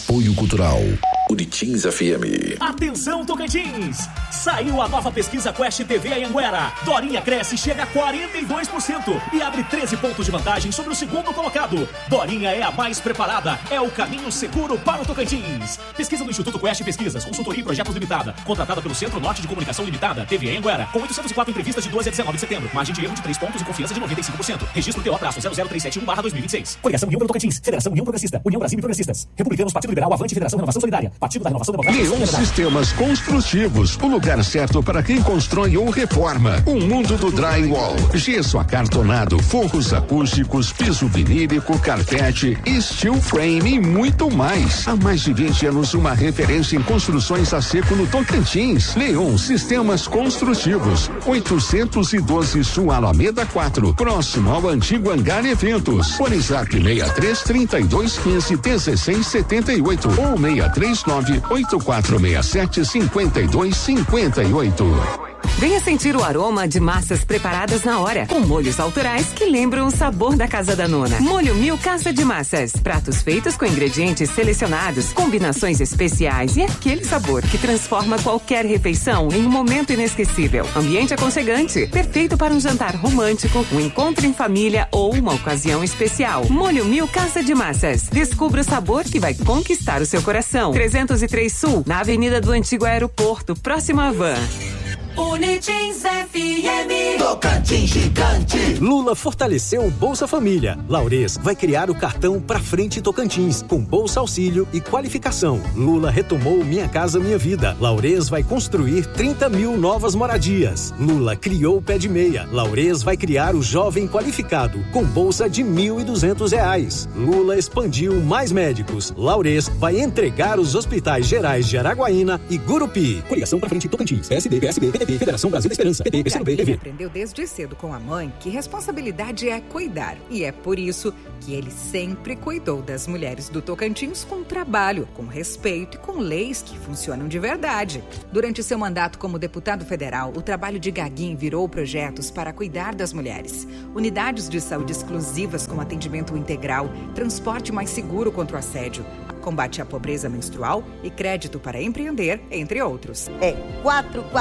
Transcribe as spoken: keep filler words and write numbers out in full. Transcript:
Apoio Cultural Buritins F M. Atenção, Tocantins! Saiu a nova pesquisa Quest T V Anhanguera. Dorinha cresce e chega a quarenta e dois por cento e abre treze pontos de vantagem sobre o segundo colocado. Dorinha é a mais preparada. É o caminho seguro para o Tocantins. Pesquisa do Instituto Quest Pesquisas, Consultoria e Projetos Limitada. Contratada pelo Centro Norte de Comunicação Limitada, T V Anhanguera. Com oitocentas e quatro entrevistas de doze a dezenove de setembro. Margem de erro de três pontos e confiança de noventa e cinco por cento. Registro T O zero zero três sete um barra dois mil e vinte e seis. Coligação União pelo Tocantins. Federação União Progressista. União Brasil e Progressistas. Republicanos, Partido Liberal, Avante, Federação Renovação Solidária. Partido da Renovação Democrática. Leon Sistemas Construtivos, o lugar certo para quem constrói ou reforma. O mundo do drywall, gesso acartonado, forros acústicos, piso vinílico, carpete, steel frame e muito mais. Há mais de vinte anos, uma referência em construções a seco no Tocantins. Leon Sistemas Construtivos, oitocentos e doze Sul Alameda quatro, próximo ao antigo Hangar Eventos. WhatsApp seis três, trinta e dois, quinze, dezesseis, setenta e oito ou seis três nove, oito quatro seis sete, cinquenta e dois, cinquenta e oito. Venha sentir o aroma de massas preparadas na hora, com molhos autorais que lembram o sabor da Casa da Nona. Molho Mil Casa de Massas. Pratos feitos com ingredientes selecionados, combinações especiais e aquele sabor que transforma qualquer refeição em um momento inesquecível. Ambiente aconchegante, perfeito para um jantar romântico, um encontro em família ou uma ocasião especial. Molho Mil Casa de Massas. Descubra o sabor que vai conquistar o seu coração. trezentos e três Sul, na Avenida do Antigo Aeroporto, próximo à Van. Unitins F M. Tocantins gigante. Lula fortaleceu o Bolsa Família. Laures vai criar o cartão Pra Frente Tocantins, com Bolsa Auxílio e qualificação. Lula retomou Minha Casa Minha Vida. Laures vai construir trinta mil novas moradias. Lula criou o Pé de Meia. Laures vai criar o Jovem Qualificado, com bolsa de mil e duzentos reais. Lula expandiu mais médicos. Laures vai entregar os hospitais gerais de Araguaína e Gurupi. Coligação Pra Frente Tocantins. P S D, P S B, P D T, Federação Brasil da Esperança, P T, P C B, P V. Aprendeu desde cedo com a mãe que responsabilidade é cuidar. E é por isso que ele sempre cuidou das mulheres do Tocantins com trabalho, com respeito e com leis que funcionam de verdade. Durante seu mandato como deputado federal, o trabalho de Gaguinho virou projetos para cuidar das mulheres. Unidades de saúde exclusivas com atendimento integral, transporte mais seguro contra o assédio, combate à pobreza menstrual e crédito para empreender, entre outros. É quatro quatro